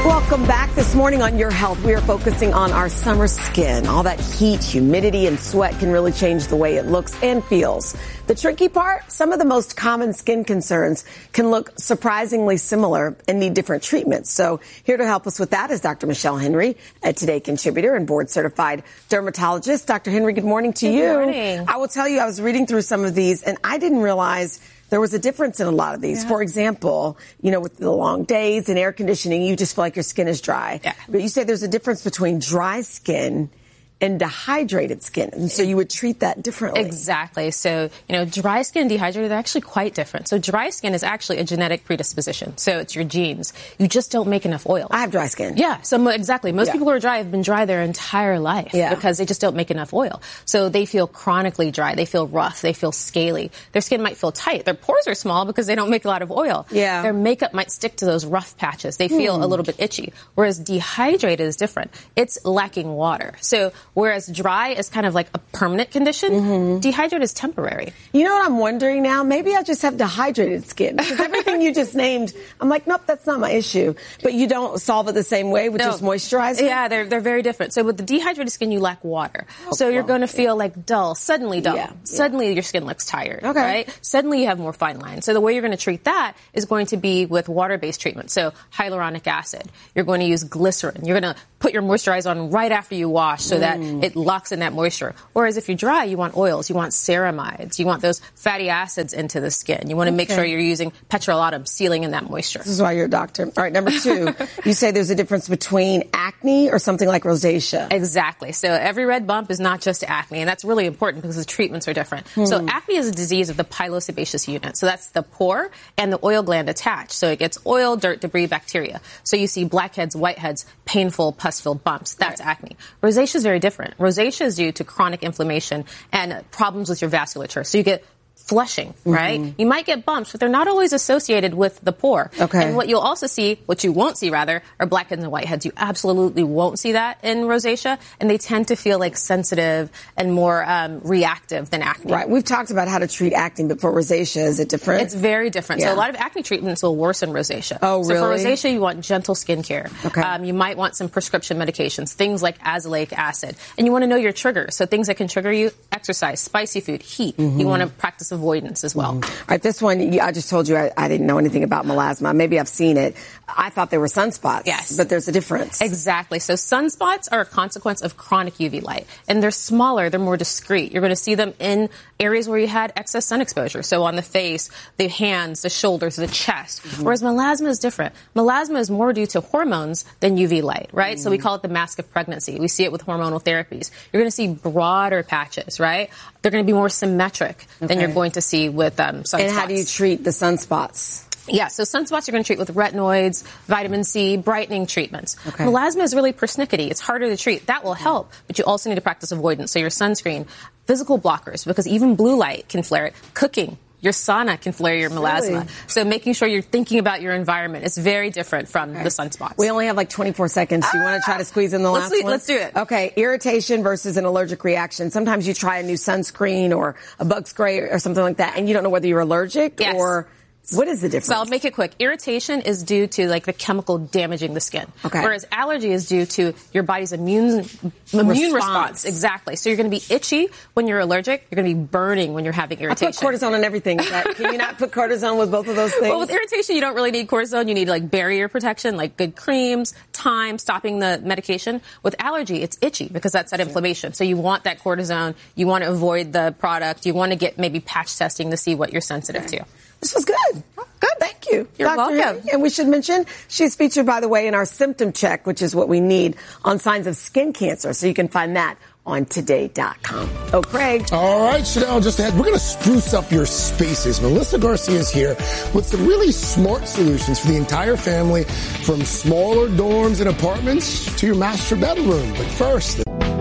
Welcome back. This morning on Your Health, we are focusing on our summer skin. All that heat, humidity, and sweat can really change the way it looks and feels. The tricky part, some of the most common skin concerns can look surprisingly similar and need different treatments. So here to help us with that is Dr. Michelle Henry, a Today contributor and board-certified dermatologist. Dr. Henry, good morning to you. Good morning. I will tell you, I was reading through some of these, and I didn't realize there was a difference in a lot of these. Yeah. For example, with the long days and air conditioning, you just feel like your skin is dry. Yeah. But you say there's a difference between dry skin and dehydrated skin. And so you would treat that differently. Exactly. So, dry skin and dehydrated are actually quite different. So dry skin is actually a genetic predisposition. So it's your genes. You just don't make enough oil. I have dry skin. Yeah. So exactly. Most people who are dry have been dry their entire life because they just don't make enough oil. So they feel chronically dry. They feel rough. They feel scaly. Their skin might feel tight. Their pores are small because they don't make a lot of oil. Yeah. Their makeup might stick to those rough patches. They feel a little bit itchy. Whereas dehydrated is different. It's lacking water. So whereas dry is kind of like a permanent condition, dehydrated is temporary. You know what I'm wondering now? Maybe I just have dehydrated skin. Because everything you just named, I'm like, nope, that's not my issue. But you don't solve it the same way with just moisturizing? Yeah, they're very different. So with the dehydrated skin, you lack water. So you're going to feel like suddenly dull. Yeah. Suddenly your skin looks tired, right? Suddenly you have more fine lines. So the way you're going to treat that is going to be with water-based treatment. So hyaluronic acid. You're going to use glycerin. You're going to put your moisturizer on right after you wash so that it locks in that moisture. Whereas if you're dry, you want oils, you want ceramides, you want those fatty acids into the skin. You want to make sure you're using petrolatum, sealing in that moisture. This is why you're a doctor. All right, number 2, you say there's a difference between acne or something like rosacea. Exactly. So every red bump is not just acne, and that's really important because the treatments are different. So acne is a disease of the pilosebaceous unit. So that's the pore and the oil gland attached. So it gets oil, dirt, debris, bacteria. So you see blackheads, whiteheads, painful, pus-filled bumps. That's acne. Rosacea is very different. Rosacea is due to chronic inflammation and problems with your vasculature. So you get flushing, right? You might get bumps, but they're not always associated with the pore. And what you'll also see, what you won't see rather, are blackheads and whiteheads. You absolutely won't see that in rosacea, and they tend to feel like sensitive and more reactive than acne. Right. We've talked about how to treat acne, but for rosacea, is it different? It's very different. Yeah. So a lot of acne treatments will worsen rosacea. Oh, really? So for rosacea, you want gentle skincare. You might want some prescription medications, things like azelaic acid. And you want to know your triggers. So things that can trigger you: exercise, spicy food, heat. You want to practice avoidance as well. All right, this one, I just told you I didn't know anything about melasma. Maybe I've seen it. I thought they were sunspots. Yes. But there's a difference. Exactly. So sunspots are a consequence of chronic UV light. And they're smaller, they're more discreet. You're going to see them in areas where you had excess sun exposure. So on the face, the hands, the shoulders, the chest. Whereas melasma is different. Melasma is more due to hormones than UV light, right? So we call it the mask of pregnancy. We see it with hormonal therapies. You're going to see broader patches, right? They're going to be more symmetric than you're going to see with sunspots. And how do you treat the sunspots? Yeah, so sunspots you're going to treat with retinoids, vitamin C, brightening treatments. Melasma is really persnickety. It's harder to treat. That will help, but you also need to practice avoidance. So your sunscreen, physical blockers, because even blue light can flare it. Cooking. Your sauna can flare your melasma. Really? So making sure you're thinking about your environment is very different from the sunspots. We only have like 24 seconds. Do you want to try to squeeze in the last one? Let's do it. Okay, irritation versus an allergic reaction. Sometimes you try a new sunscreen or a bug spray or something like that, and you don't know whether you're allergic or... What is the difference? So I'll make it quick. Irritation is due to like the chemical damaging the skin. Whereas allergy is due to your body's immune response. Exactly. So you're going to be itchy when you're allergic. You're going to be burning when you're having irritation. I put cortisone on everything. Can you not put cortisone with both of those things? Well, with irritation, you don't really need cortisone. You need like barrier protection, like good creams, time, stopping the medication. With allergy, it's itchy because that's that inflammation. So you want that cortisone. You want to avoid the product. You want to get maybe patch testing to see what you're sensitive to. This was good. Good. Thank you. You're welcome. Henry. And we should mention she's featured, by the way, in our symptom check, which is what we need on signs of skin cancer. So you can find that on today.com. Oh, Craig. All right, Chanel, just ahead, we're going to spruce up your spaces. Melissa Garcia is here with some really smart solutions for the entire family, from smaller dorms and apartments to your master bedroom. But first...